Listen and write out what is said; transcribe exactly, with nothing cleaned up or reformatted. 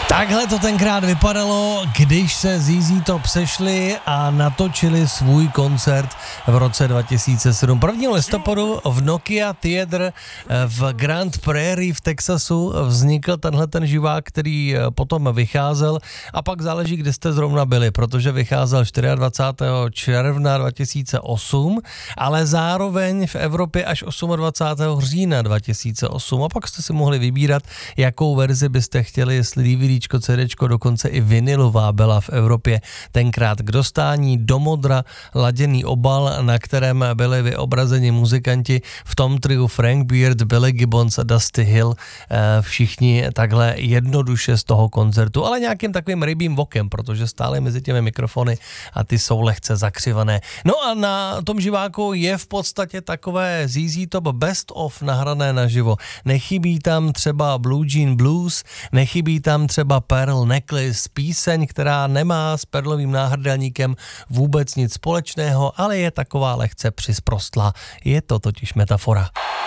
Takhle to tenkrát vypadalo, když se Z Z Top sešli a natočili svůj koncert v roce dva tisíce sedm. prvního listopadu v Nokia Theater v Grand Prairie v Texasu vznikl tenhle ten živák, který potom vycházel, a pak záleží, kde jste zrovna byli, protože vycházel dvacátého čtvrtého června dva tisíce osm, ale zároveň v Evropě až dvacátého osmého října dva tisíce osm, a pak jste si mohli vybírat, jakou verzi byste chtěli, jestli DVDčko, CDčko, dokonce i vinilová byla v Evropě tenkrát k dostání, do modra laděný obal, na kterém byli vyobrazeni muzikanti v tom triu Frank Beard, Billy Gibbons a Dusty Hill, všichni takhle jednoduše z toho koncertu, ale nějakým takovým rybím vokem, protože stále mezi těmi mikrofony a ty jsou lehce zakřivané. No a na tom živáku je v podstatě takové Z Z Top best of nahrané naživo. Nechybí tam třeba Blue Jean Blues, nechybí tam třeba Pearl Necklace, píseň, která nemá s perlovým náhrdelníkem vůbec nic společného, ale je taková lehce přisprostlá. Je to totiž metafora.